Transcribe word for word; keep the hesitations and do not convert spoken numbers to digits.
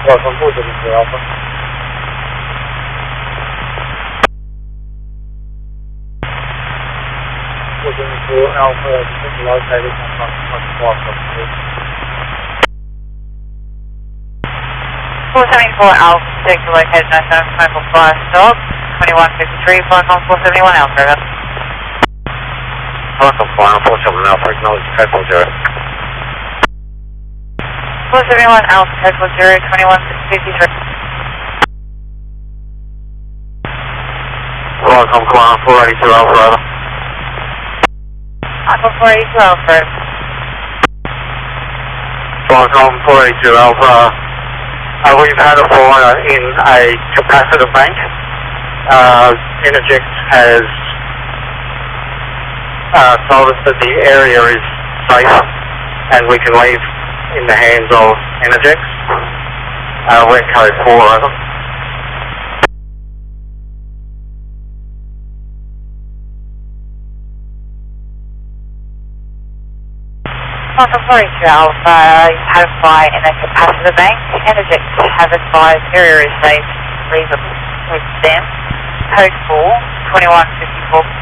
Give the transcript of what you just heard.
Welcome four seven four Alpha. four seven four Alpha, detector located on front of the block. four seven four Alpha, detector located no phone for fire stop, twenty-one fifty-three, Flycom four seventy-one Alpha, over. Flycom Flycom four seventy-one Alpha, acknowledge code four zero. four seventy-one Alpha, code four zero, twenty-one fifty-three. Flycom Flycom four eighty-two Alpha, over. Flycom four eighty-two Alpha. Flycom four eighty-two Alpha. Uh, we've had a fire in a capacitor bank. Uh, Energex has uh, told us that the area is safe and we can leave in the hands of Energex. Uh, we're code four, over. Flycom four eighty-two Alpha, you've had a fire in a capacitor bank. Energex have advised area is safe, leave it with them. Code four, twenty-one fifty-four.